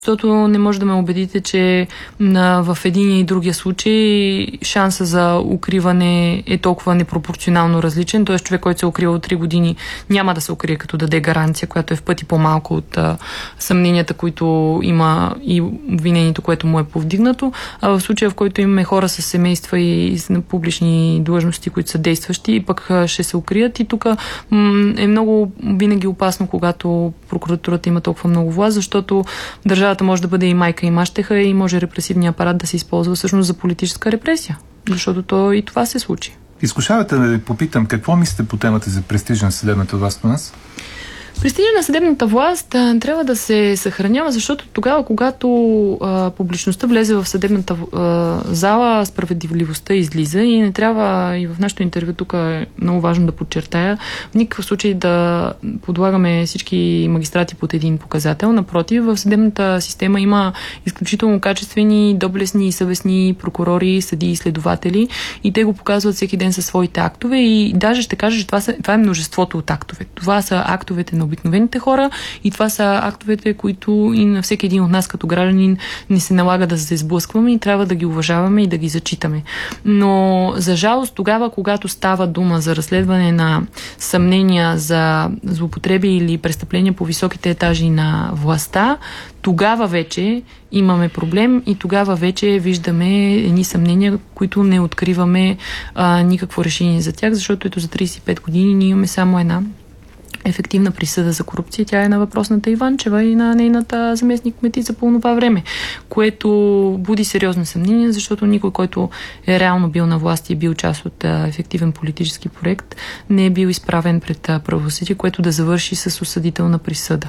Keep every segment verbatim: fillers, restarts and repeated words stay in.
Защото не може да ме убедите, че в един и другия случай шанса за укриване е толкова непропорционално различен. Т.е. човек, който се укрива от три години, няма да се укрие, като даде гаранция, която е в пъти по-малко от а, съмненията, които има и обвинението, което му е повдигнато. А в случая, в който имаме хора с семейства и с публични длъжности, които са действащи, пък ще се укрият. И тук м- е много винаги опасно, когато прокуратурата има толкова много власт, защото държавата може да бъде и майка, и мащеха, и може репресивният апарат да се използва всъщност за политическа репресия. Защото то и това се случи. Изкушавате да ви попитам, какво мислите по темата за престижа на съдебната власт у нас? Престижа на съдебната власт а, трябва да се съхранява, защото тогава, когато а, публичността влезе в съдебната а, зала, справедливостта излиза и не трябва, и в нашото интервю тук е много важно да подчертая, в никакъв случай да подлагаме всички магистрати под един показател. Напротив, в съдебната система има изключително качествени, доблестни и съвестни прокурори, съдии и следователи и те го показват всеки ден със своите актове и даже ще кажа, че това, са, това е множеството от актове. Това са актовете на обикновените хора и това са актовете, които и на всеки един от нас като гражданин не се налага да се сблъскваме и трябва да ги уважаваме и да ги зачитаме. Но за жалост тогава, когато става дума за разследване на съмнения за злоупотреби или престъпления по високите етажи на властта, тогава вече имаме проблем и тогава вече виждаме едни съмнения, които не откриваме а, никакво решение за тях, защото ето за тридесет и пет години ние имаме само една ефективна присъда за корупция. Тя е на въпросната Иванчева и на нейната заместник-кметица по това време, което буди сериозно съмнение, защото никой, който е реално бил на власт и бил част от а, ефективен политически проект, не е бил изправен пред а, правосъдие, което да завърши с осъдителна присъда.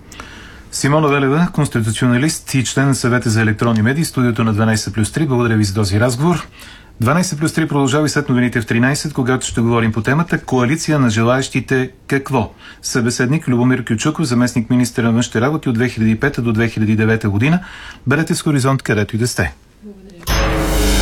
Симона Велева, конституционалист и член на Съвета за електронни медии, студиото на дванайсет плюс три. Благодаря ви за този разговор. дванайсет плюс три продължава и след новините в тринайсет, когато ще говорим по темата Коалиция на желаещите какво? Събеседник Любомир Кючуков, заместник министър на външните работи от две хиляди и пета до две хиляди и девета година. Бъдете с Хоризонт, където и да сте. Благодаря.